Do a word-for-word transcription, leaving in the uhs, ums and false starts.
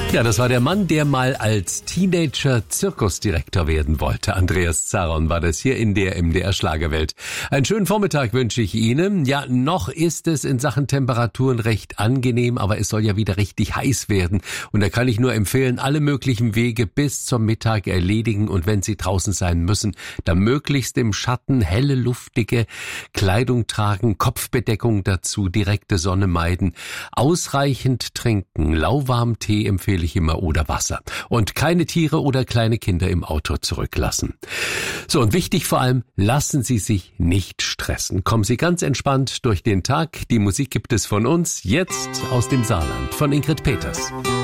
Ja, das war der Mann, der mal als Teenager Zirkusdirektor werden wollte. Andreas Zaron war das hier in der M D R Schlagerwelt. Einen schönen Vormittag wünsche ich Ihnen. Ja, noch ist es in Sachen Temperaturen recht angenehm, aber es soll ja wieder richtig heiß werden. Und da kann ich nur empfehlen, alle möglichen Wege bis zum Mittag erledigen. Und wenn Sie draußen sein müssen, dann möglichst im Schatten helle, luftige Kleidung tragen, Kopfbedeckung dazu, direkte Sonne meiden, ausreichend trinken, lauwarm Tee empfehle ich immer oder Wasser und keine Tiere oder kleine Kinder im Auto zurücklassen. So, und wichtig vor allem, lassen Sie sich nicht stressen. Kommen Sie ganz entspannt durch den Tag. Die Musik gibt es von uns, jetzt aus dem Saarland, von Ingrid Peters.